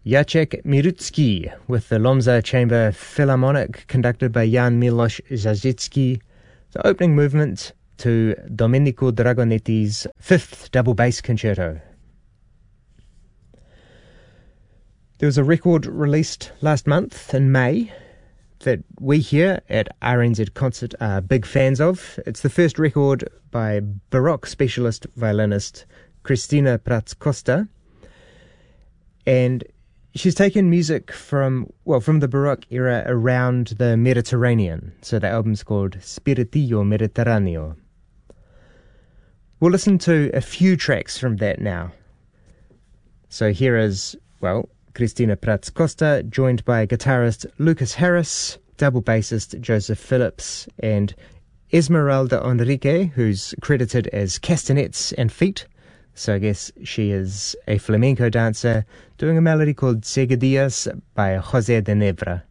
Jacek Mirucki with the Lomza Chamber Philharmonic conducted by Jan Miloš Zajicki, the opening movement to Domenico Dragonetti's Fifth Double Bass Concerto. There was a record released last month in May that we here at RNZ Concert are big fans of. It's the first record by Baroque specialist violinist Cristina Prats-Costa, and she's taken music from the Baroque era around the Mediterranean. So the album's called Spiritillo Mediterraneo. We'll listen to a few tracks from that now. So here is, Cristina Prats-Costa, joined by guitarist Lucas Harris, double bassist Joseph Phillips, and Esmeralda Enrique, who's credited as castanets and feet. So I guess she is a flamenco dancer doing a melody called Seguidillas by José de Nebra.